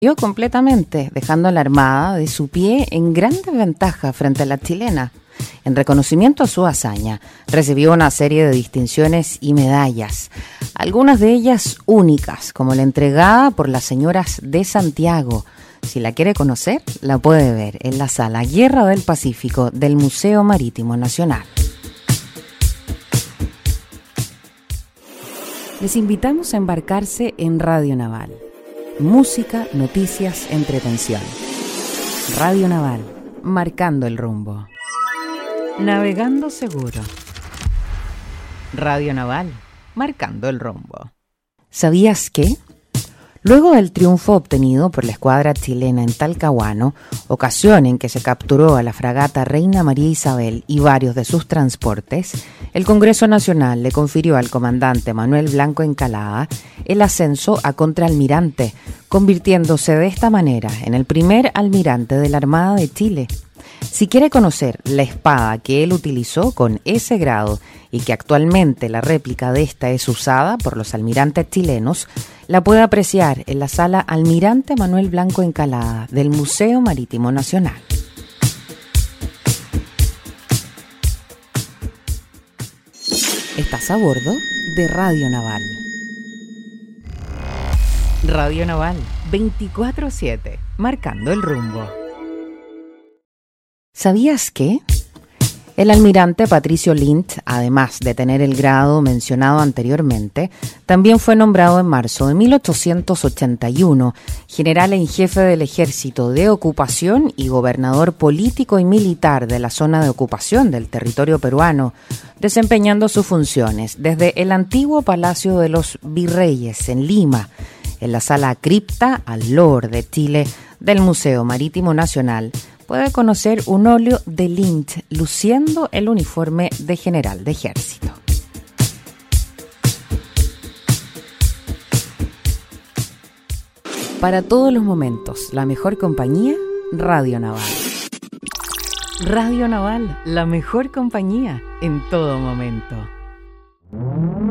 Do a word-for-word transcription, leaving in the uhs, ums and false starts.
Yo completamente, dejando a la Armada de su pie en gran desventaja frente a la chilena. En reconocimiento a su hazaña, recibió una serie de distinciones y medallas, algunas de ellas únicas, como la entregada por las señoras de Santiago. Si la quiere conocer, la puede ver en la sala Guerra del Pacífico del Museo Marítimo Nacional. Les invitamos a embarcarse en Radio Naval. Música, noticias, entretención. Radio Naval, marcando el rumbo. Navegando seguro. Radio Naval, marcando el rumbo. ¿Sabías qué? Luego del triunfo obtenido por la escuadra chilena en Talcahuano, ocasión en que se capturó a la fragata Reina María Isabel y varios de sus transportes, el Congreso Nacional le confirió al comandante Manuel Blanco Encalada el ascenso a contraalmirante, convirtiéndose de esta manera en el primer almirante de la Armada de Chile. Si quiere conocer la espada que él utilizó con ese grado y que actualmente la réplica de esta es usada por los almirantes chilenos, la puede apreciar en la sala Almirante Manuel Blanco Encalada del Museo Marítimo Nacional. Estás a bordo de Radio Naval. Radio Naval, veinticuatro siete, marcando el rumbo. ¿Sabías qué? El almirante Patricio Lint, además de tener el grado mencionado anteriormente, también fue nombrado en marzo de mil ochocientos ochenta y uno general en jefe del Ejército de Ocupación y gobernador político y militar de la zona de ocupación del territorio peruano, desempeñando sus funciones desde el antiguo Palacio de los Virreyes en Lima, en la sala Cripta al Lord de Chile del Museo Marítimo Nacional. Puede conocer un óleo de Lint luciendo el uniforme de general de ejército. Para todos los momentos, la mejor compañía, Radio Naval. Radio Naval, la mejor compañía en todo momento.